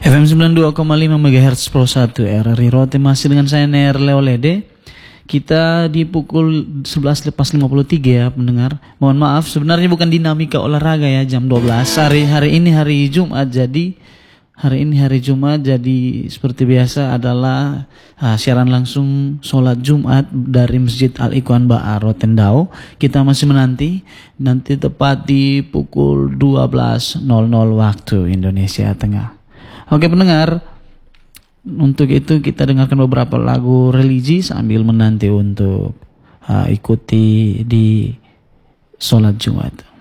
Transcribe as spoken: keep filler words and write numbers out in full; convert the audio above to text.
F M sembilan puluh dua koma lima MHz Pro satu R R I Rote, masih dengan saya Ner Leolede. Kita di pukul sebelas lepas lima puluh tiga ya pendengar. Mohon maaf, sebenarnya bukan dinamika olahraga ya, jam dua belas. Hari hari ini hari Jumat, jadi hari ini hari Jumat jadi seperti biasa adalah uh, siaran langsung sholat Jumat dari Masjid Al-Ikhwan Ba'a Rotendao. Kita masih menanti nanti tepat di pukul dua belas nol nol waktu Indonesia Tengah. Oke pendengar, untuk itu kita dengarkan beberapa lagu religi sambil menanti untuk uh, ikuti di sholat Jumat.